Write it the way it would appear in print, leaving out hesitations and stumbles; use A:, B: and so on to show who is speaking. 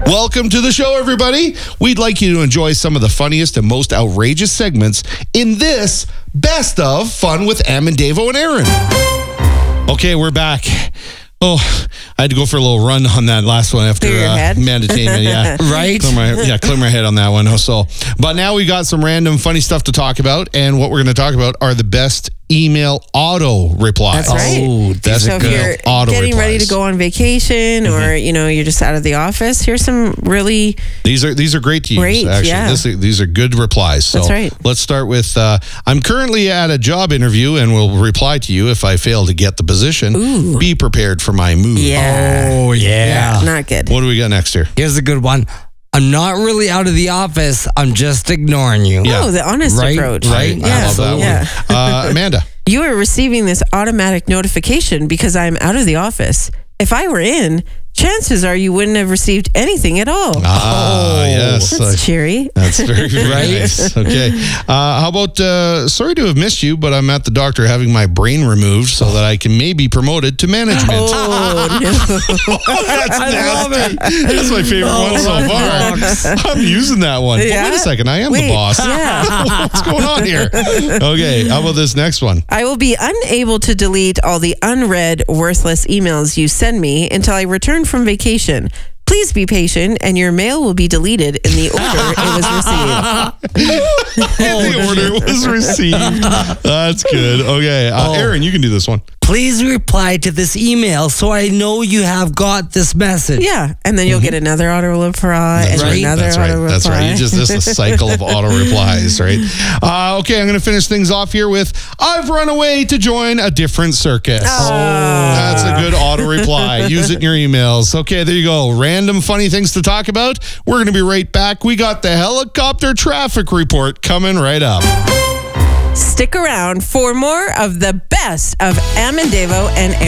A: Welcome to the show, everybody. We'd like you to enjoy some of the funniest and most outrageous segments in this Best of Fun with Am and Davo and Aaron. Okay, we're back. Oh, I had to go for a little run on that last one after Mandatainment. Yeah,
B: right?
A: Clear my head on that one. So, but now we got some random funny stuff to talk about, and what we're going to talk about are the best email auto replies.
C: That's right.
A: Oh, that's
C: so
A: a good
C: if you're
A: auto
C: getting
A: replies.
C: ready to go on vacation, or you're just out of the office, here's some really
A: These are great to use.
C: Great,
A: actually,
C: yeah.
A: These are good replies. So
C: That's right.
A: Let's start with I'm currently at a job interview and will reply to you if I fail to get the position.
C: Ooh.
A: Be prepared for my mood.
C: Yeah.
B: Oh, yeah.
C: not good.
A: What do we got next here?
B: Here's a good one. I'm not really out of the office. I'm just ignoring you.
A: Yeah.
C: Oh, the honest
B: Right,
C: approach.
B: right.
C: Yeah.
A: I love that one. Amanda.
C: You are receiving this automatic notification because I'm out of the office. If I were in, chances are you wouldn't have received anything at all.
A: Yes.
C: That's cheery.
A: That's very, very nice. Okay. How about, sorry to have missed you, but I'm at the doctor having my brain removed so that I can maybe promoted to management.
C: Oh, no.
A: That's
B: I love
A: nasty.
B: it.
A: That's my favorite one so far. I'm using that one.
C: Yeah?
A: But wait a second. I am the boss.
C: Yeah.
A: What's going on here? Okay. How about this next one?
C: I will be unable to delete all the unread, worthless emails you send me until I return from vacation. Please be patient, and your mail will be deleted in the order it was received.
A: The order was received. That's good. Okay. Aaron, you can do this one.
B: Please reply to this email so I know you have got this message.
C: Yeah, and then you'll get another auto reply and another
A: That's
C: auto
A: right.
C: reply.
A: That's right. This is a cycle of auto replies, right? Okay, I'm going to finish things off here with I've run away to join a different circus. That's a good auto reply. Use it in your emails. Okay, there you go. Random funny things to talk about. We're going to be right back. We got the helicopter traffic report coming right up.
C: Stick around for more of the best of Am and Davo and Aaron.